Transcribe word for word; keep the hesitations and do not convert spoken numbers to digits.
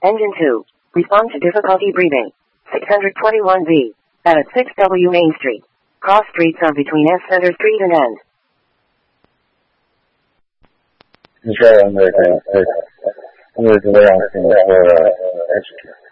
Engine two. Respond to difficulty breathing. six twenty-one B. At six W Main Street. Cross streets are between S Center Street and End. Okay, I'm going to, I'm going to delay on for, uh, execute.